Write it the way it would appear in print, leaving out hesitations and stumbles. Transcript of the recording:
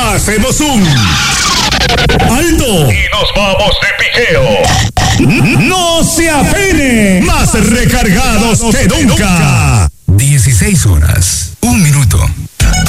hacemos un alto y nos vamos de piqueo. No se apene, más recargados que nunca. 16 horas.